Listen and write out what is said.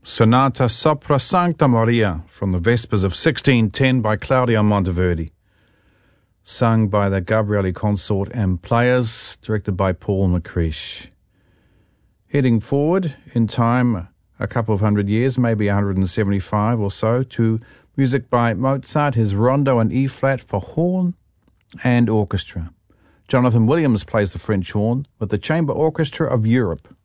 Sonata Sopra Sancta Maria from the Vespers of 1610 by Claudio Monteverdi. Sung by the Gabrieli Consort and Players, directed by Paul McCreish. Heading forward in time a couple of hundred years, maybe 175 or so, to music by Mozart, his Rondo in E-flat for horn and orchestra. Jonathan Williams plays the French horn with the Chamber Orchestra of Europe.